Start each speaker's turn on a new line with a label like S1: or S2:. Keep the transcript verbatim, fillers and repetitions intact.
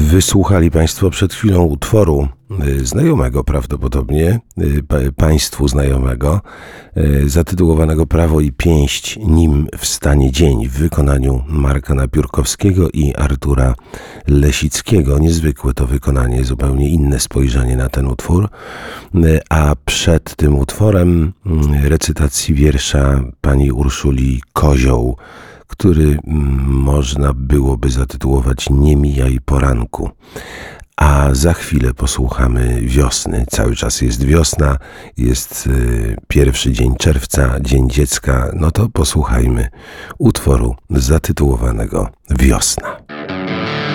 S1: Wysłuchali Państwo przed chwilą utworu znajomego prawdopodobnie, Państwu znajomego, zatytułowanego Prawo i pięść, nim wstanie dzień, w wykonaniu Marka Napiórkowskiego i Artura Lesickiego. Niezwykłe to wykonanie, zupełnie inne spojrzenie na ten utwór. A przed tym utworem recytacji wiersza pani Urszuli Kozioł, który można byłoby zatytułować Nie mijaj poranku. A za chwilę posłuchamy wiosny. Cały czas jest wiosna, jest y, pierwszy dzień czerwca, Dzień Dziecka. No to posłuchajmy utworu zatytułowanego Wiosna.